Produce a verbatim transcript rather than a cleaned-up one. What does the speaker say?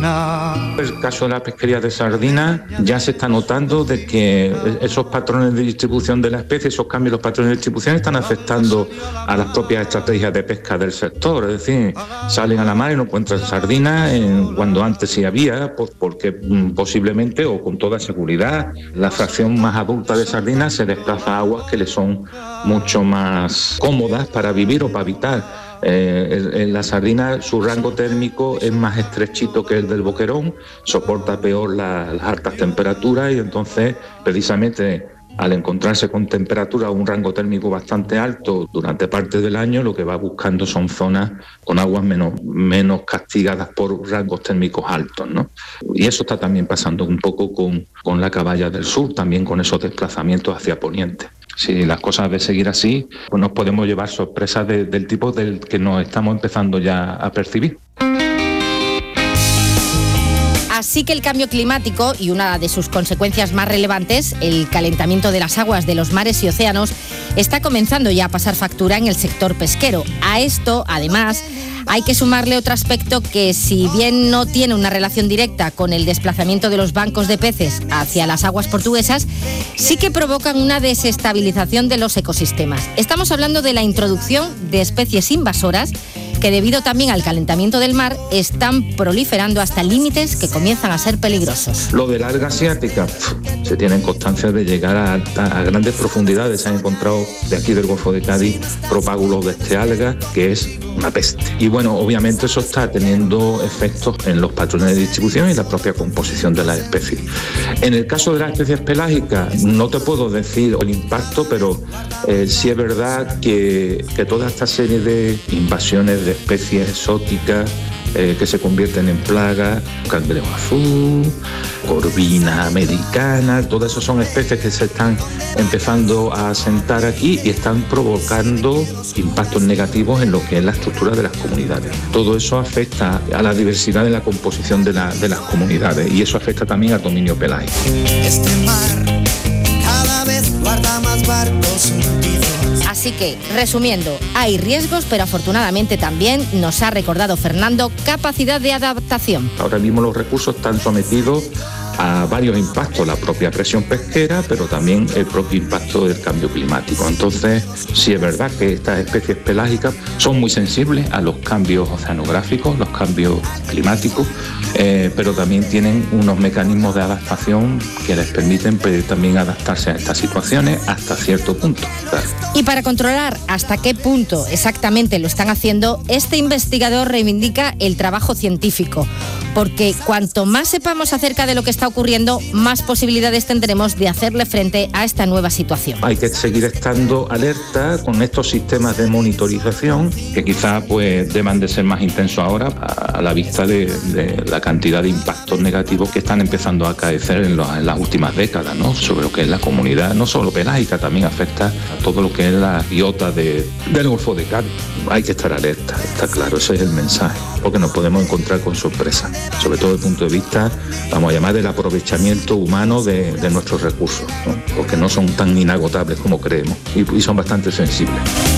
sardina. El caso de la pesquería de sardina ya se está notando de que esos patrones de distribución de la especie, esos cambios en los patrones de distribución están afectando a las propias estrategias de pesca del sector. Es decir, salen a la mar y no encuentran sardinas en, cuando antes sí había, pues porque posiblemente o con toda seguridad la fracción más adulta de sardinas se desplaza a aguas que le son mucho más cómodas para vivir o para habitar. Eh, en la sardina su rango térmico es más estrechito que el del boquerón, soporta peor la, las altas temperaturas y entonces precisamente al encontrarse con temperatura un rango térmico bastante alto durante parte del año, lo que va buscando son zonas con aguas menos, menos castigadas por rangos térmicos altos, ¿no? Y eso está también pasando un poco con, con la caballa del sur, también con esos desplazamientos hacia poniente. Si las cosas deben seguir así, pues nos podemos llevar sorpresas de, del tipo del que nos estamos empezando ya a percibir. Así que el cambio climático y una de sus consecuencias más relevantes, el calentamiento de las aguas de los mares y océanos, está comenzando ya a pasar factura en el sector pesquero. A esto, además, hay que sumarle otro aspecto que, si bien no tiene una relación directa con el desplazamiento de los bancos de peces hacia las aguas portuguesas, sí que provocan una desestabilización de los ecosistemas. Estamos hablando de la introducción de especies invasoras que, debido también al calentamiento del mar, están proliferando hasta límites que comienzan a ser peligrosos. Lo del alga asiática, pf, se tienen constancia de llegar a, alta, a grandes profundidades. Se han encontrado de aquí del Golfo de Cádiz propágulos de este alga, que es una peste. Y bueno, obviamente eso está teniendo efectos en los patrones de distribución y la propia composición de las especies. En el caso de las especies pelágicas, no te puedo decir el impacto, pero eh, sí es verdad que, que toda esta serie de invasiones de especies exóticas eh, que se convierten en plagas, cangrejo azul, corvina americana, todas esas son especies que se están empezando a asentar aquí y están provocando impactos negativos en lo que es la estructura de las comunidades. Todo eso afecta a la diversidad de la composición de, la, de las comunidades y eso afecta también al dominio pelágico. Este mar cada vez guarda más barcos hundidos. Así que, resumiendo, hay riesgos, pero afortunadamente también, nos ha recordado Fernando, capacidad de adaptación. Ahora mismo los recursos están sometidos a varios impactos, la propia presión pesquera, pero también el propio impacto del cambio climático. Entonces, sí es verdad que estas especies pelágicas son muy sensibles a los cambios oceanográficos, los cambios climáticos, eh, pero también tienen unos mecanismos de adaptación que les permiten pues, también adaptarse a estas situaciones hasta cierto punto. Claro. Y para controlar hasta qué punto exactamente lo están haciendo, este investigador reivindica el trabajo científico, porque cuanto más sepamos acerca de lo que está ocurriendo, más posibilidades tendremos de hacerle frente a esta nueva situación. Hay que seguir estando alerta con estos sistemas de monitorización que quizá pues deban de ser más intensos ahora a la vista de, de la cantidad de impactos negativos que están empezando a acaecer en, los, en las últimas décadas, ¿no? Sobre lo que es la comunidad, no solo pelágica, también afecta a todo lo que es la biota de, del Golfo de Cádiz. Hay que estar alerta, está claro, ese es el mensaje, porque nos podemos encontrar con sorpresas, sobre todo desde el punto de vista, vamos a llamar, del aprovechamiento humano de, de nuestros recursos, ¿no? Porque no son tan inagotables como creemos y, y son bastante sensibles.